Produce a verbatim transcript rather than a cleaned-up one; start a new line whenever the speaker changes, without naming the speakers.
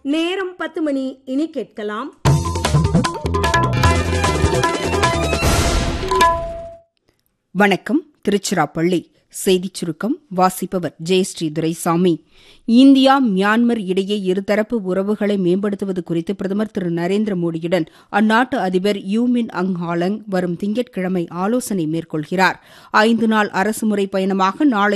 நேரம் பத்து மணி. இனி கேட்கலாம்
வணக்கம். திருச்சிராப்பள்ளி செய்திச் சுருக்கம் வாசிப்பவர் ஜெயஸ்ரீ துரைசாமி. இந்தியா மியான்மர் இடையே இருதரப்பு உறவுகளை மேம்படுத்துவது குறித்து பிரதமர் திரு நரேந்திர மோடியுடன் அந்நாட்டு அதிபர் யூ மின் அங் ஹாலங் வரும் திங்கட்கிழமை ஆலோசனை மேற்கொள்கிறார். ஐந்து நாள் அரசுமுறை பயணமாக நாளை